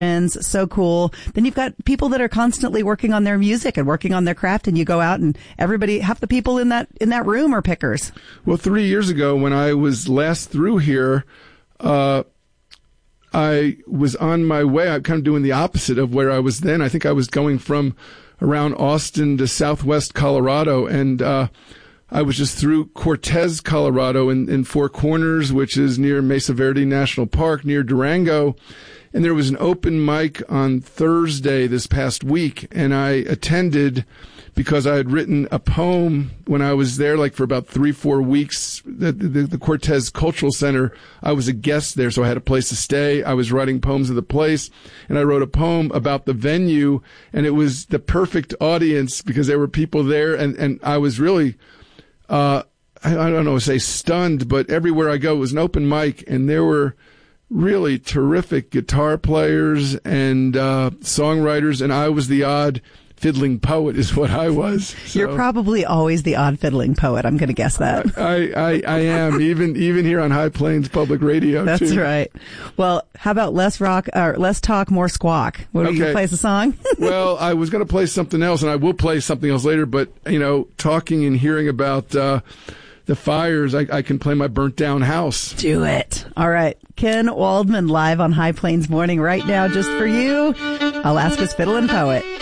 So cool. Then you've got people that are constantly working on their music and working on their craft, and you go out and half the people in that room are pickers. Well, 3 years ago when I was last through here, I was on my way. I'm kind of doing the opposite of where I was then. I think I was going from around Austin to southwest Colorado, and I was just through Cortez, Colorado, in Four Corners, which is near Mesa Verde National Park, near Durango. And there was an open mic on Thursday this past week, and I attended because I had written a poem when I was there, like for about 3-4 weeks. The Cortez Cultural Center, I was a guest there, so I had a place to stay. I was writing poems of the place, and I wrote a poem about the venue, and it was the perfect audience because there were people there, and I was really, I don't know, say stunned, but everywhere I go, it was an open mic, and there were really terrific guitar players and songwriters, and I was the odd fiddling poet is what I was. So, you're probably always the odd fiddling poet. I'm going to guess that. I am, even here on High Plains Public Radio. That's too. Right. Well, how about less talk, more squawk? What are you going to play us a song? Well, I was going to play something else, and I will play something else later, but, talking and hearing about the fires, I can play my burnt down house. Do it. All right. Ken Waldman live on High Plains Morning right now just for you. Alaska's Fiddlin' Poet.